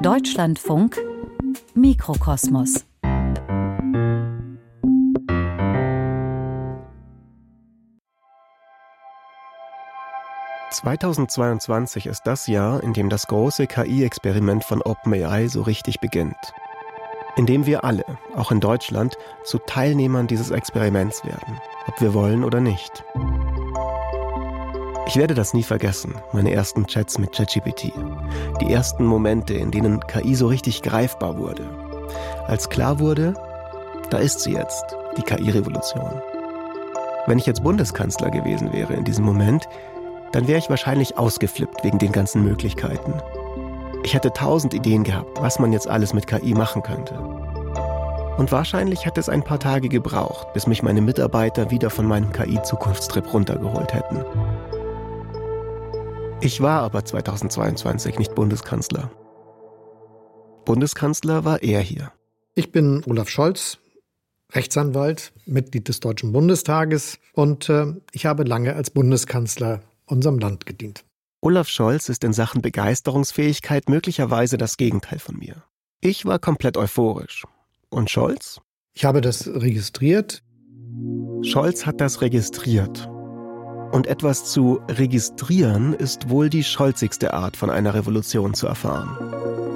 Deutschlandfunk Mikrokosmos. (2022) ist das Jahr, in dem das große KI-Experiment von OpenAI so richtig beginnt. In dem wir alle, auch in Deutschland, zu Teilnehmern dieses Experiments werden, ob wir wollen oder nicht. Ich werde das nie vergessen, meine ersten Chats mit ChatGPT. Die ersten Momente, in denen KI so richtig greifbar wurde. Als klar wurde, da ist sie jetzt, die KI-Revolution. Wenn ich jetzt Bundeskanzler gewesen wäre in diesem Moment, dann wäre ich wahrscheinlich ausgeflippt wegen den ganzen Möglichkeiten. Ich hätte 1000 Ideen gehabt, was man jetzt alles mit KI machen könnte. Und wahrscheinlich hätte es ein paar Tage gebraucht, bis mich meine Mitarbeiter wieder von meinem KI-Zukunftstrip runtergeholt hätten. Ich war aber 2022 nicht Bundeskanzler. Bundeskanzler war er hier. Ich bin Olaf Scholz, Rechtsanwalt, Mitglied des Deutschen Bundestages und ich habe lange als Bundeskanzler unserem Land gedient. Olaf Scholz ist in Sachen Begeisterungsfähigkeit möglicherweise das Gegenteil von mir. Ich war komplett euphorisch. Und Scholz? Ich habe das registriert. Scholz hat das registriert. Und etwas zu registrieren ist wohl die scholzigste Art, von einer Revolution zu erfahren.